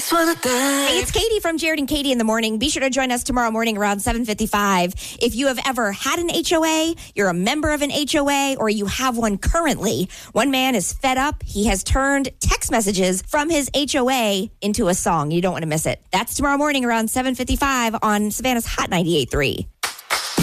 Hey, it's Katie from Jared and Katie in the Morning. Be sure to join us tomorrow morning around 7:55. If you have ever had an HOA, you're a member of an HOA, or you have one currently, one man is fed up. He has turned text messages from his HOA into a song. You don't want to miss it. That's tomorrow morning around 7:55 on Savannah's Hot 98.3.